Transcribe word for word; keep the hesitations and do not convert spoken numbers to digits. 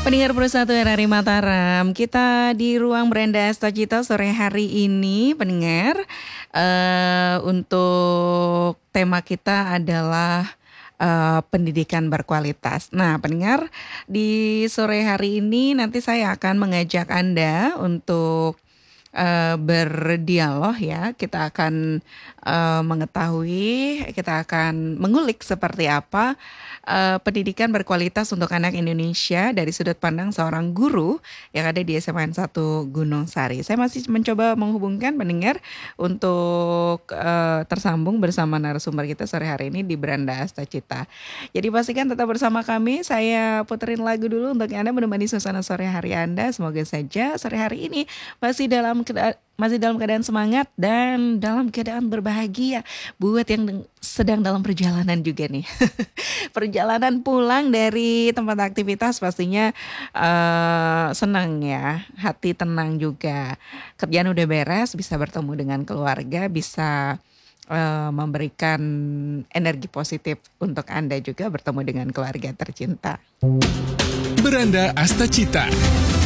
Pendengar Bersatu R R I Mataram, kita di ruang Beranda Astagita sore hari ini, pendengar, eh, untuk tema kita adalah eh, pendidikan berkualitas. Nah, pendengar, di sore hari ini nanti saya akan mengajak Anda untuk eh, berdialog ya. Kita akan eh, mengetahui, kita akan mengulik seperti apa eh, pendidikan berkualitas untuk anak Indonesia dari sudut pandang seorang guru yang ada di S M A N satu Gunung Sari. Saya masih mencoba menghubungkan pendengar untuk eh, tersambung bersama narasumber kita sore hari ini di Beranda Astagita. Jadi pastikan tetap bersama kami. Saya puterin lagu dulu untuk Anda menemani suasana sore hari Anda. Semoga saja sore hari ini masih dalam keda- masih dalam keadaan semangat dan dalam keadaan berbahagia buat yang deng- sedang dalam perjalanan juga nih. Perjalanan pulang dari tempat aktivitas pastinya eh, senang ya, hati tenang juga. Kerjaan udah beres, bisa bertemu dengan keluarga, bisa eh, memberikan energi positif untuk Anda juga bertemu dengan keluarga tercinta. Beranda Astagita.